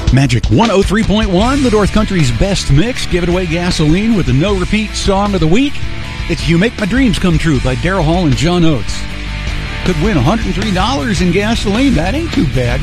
Magic 103.1, the North Country's best mix, giving away gasoline with the no-repeat song of the week. It's You Make My Dreams Come True by Daryl Hall and John Oates. Could win $103 in gasoline. That ain't too bad.